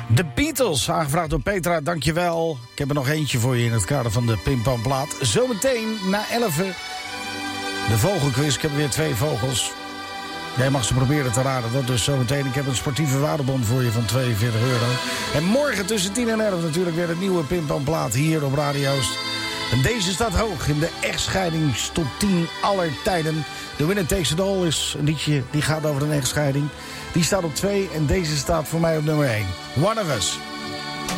De Beatles, aangevraagd door Petra, dankjewel. Ik heb er nog eentje voor je in het kader van de Pimpamplaat. Zometeen na 11 de vogelquiz. Ik heb weer 2 vogels. Jij mag ze proberen te raden. Dat dus zometeen. Ik heb een sportieve waardebon voor je van €42. En morgen tussen 10 en 11 natuurlijk weer het nieuwe Pimpamplaat hier op Radio Oost. En deze staat hoog in de echtscheidingstop 10 aller tijden. The Winner Takes It All is een liedje die gaat over een echtscheiding. Die staat op 2 en deze staat voor mij op nummer 1. One of Us.